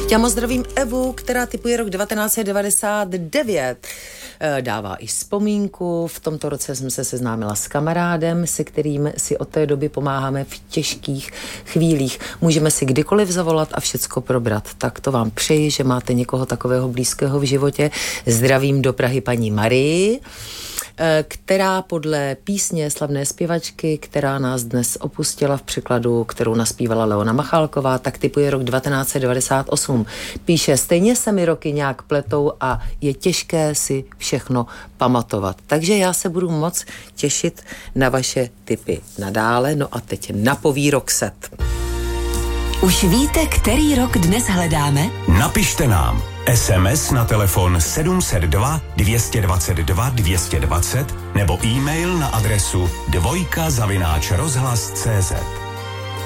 Já moc zdravím Evu, která typuje rok 1999. Dává i vzpomínku. V tomto roce jsem se seznámila s kamarádem, se kterým si od té doby pomáháme v těžkých chvílích. Můžeme si kdykoliv zavolat a všecko probrat. Tak to vám přeji, že máte někoho takového blízkého v životě. Zdravím do Prahy paní Marii, která podle písně slavné zpěvačky, která nás dnes opustila v překladu, kterou naspívala Leona Machálková, tak typuje rok 1998. Píše, stejně se mi roky nějak pletou a je těžké si všechno pamatovat. Takže já se budu moc těšit na vaše tipy nadále. No a teď napoví Roxette. Už víte, který rok dnes hledáme? Napište nám SMS na telefon 702 222 220 nebo e-mail na adresu dvojka@rozhlas.cz.